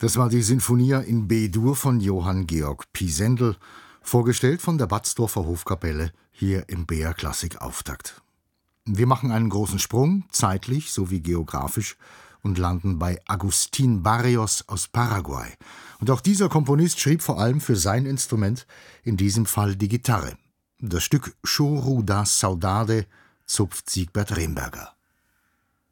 Das war die Sinfonia in B-Dur von Johann Georg Pisendel, vorgestellt von der Batzdorfer Hofkapelle hier im BR Klassik Auftakt. Wir machen einen großen Sprung, zeitlich sowie geografisch, und landen bei Agustín Barrios aus Paraguay. Und auch dieser Komponist schrieb vor allem für sein Instrument, in diesem Fall die Gitarre. Das Stück Choro da Saudade zupft Siegbert Remberger.